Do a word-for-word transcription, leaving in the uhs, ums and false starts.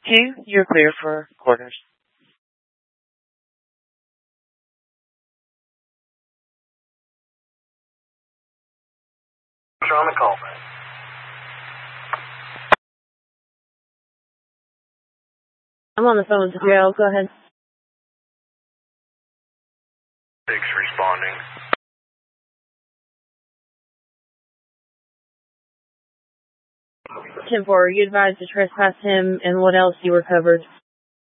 you. You're clear for quarters. On the call. I'm on the phone with Joe. Go ahead. Six responding. ten four, you advised to trespass him, and what else you recovered?